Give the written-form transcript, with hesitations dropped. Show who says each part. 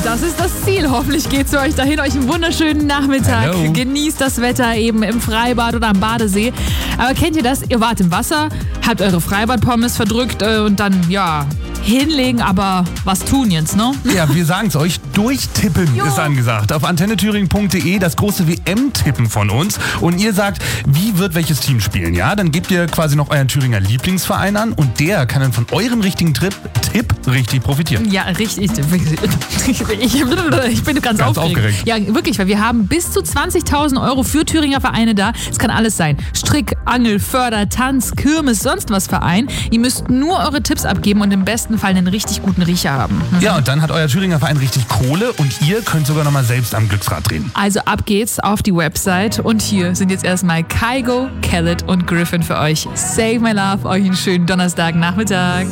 Speaker 1: das ist das Ziel. Hoffentlich geht es für euch dahin. Euch einen wunderschönen Nachmittag.
Speaker 2: Hello.
Speaker 1: Genießt das Wetter eben im Freibad oder am Badesee. Aber kennt ihr das? Ihr wart im Wasser, habt eure Freibadpommes verdrückt und dann, hinlegen, aber was tun jetzt, ne?
Speaker 2: Ja, wir sagen es euch, durchtippen ist angesagt. Auf antennethüringen.de das große WM-Tippen von uns. Und ihr sagt, wie wird welches Team spielen, ja? Dann gebt ihr quasi noch euren Thüringer Lieblingsverein an und der kann dann von eurem richtigen Tipp richtig profitieren.
Speaker 1: Ja, richtig. Ich bin ganz aufgeregt. Ja, wirklich, weil wir haben bis zu 20.000 Euro für Thüringer Vereine da. Es kann alles sein. Strick, Angel, Förder, Tanz, Kirmes, sonst was Verein. Ihr müsst nur eure Tipps abgeben und im besten Fall einen richtig guten Riecher haben.
Speaker 2: Ja, und dann hat euer Thüringer Verein richtig Kohle und ihr könnt sogar nochmal selbst am Glücksrad drehen.
Speaker 1: Also ab geht's auf die Website und hier sind jetzt erstmal Kygo, Khaled und Griffin für euch. Save my love, euch einen schönen Donnerstagnachmittag.